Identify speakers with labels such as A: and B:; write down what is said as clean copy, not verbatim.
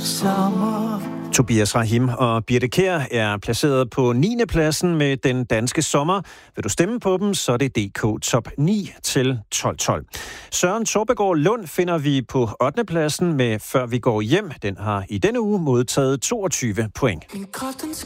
A: sommer.
B: Tobias Rahim og Birthe Kjær er placeret på 9. pladsen med Den Danske Sommer. Vil du stemme på dem, så er det DK Top 9 til 12. Søren Torbegaard Lund finder vi på 8. pladsen med Før vi går hjem. Den har i denne uge modtaget 22 point.
A: Min krop, den